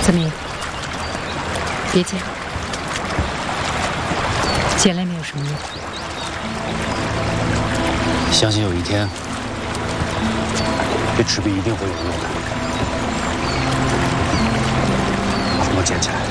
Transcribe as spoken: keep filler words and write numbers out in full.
子明，别捡，捡了也没有什么用。 相信有一天，这纸币一定会有用的。把它们捡起来。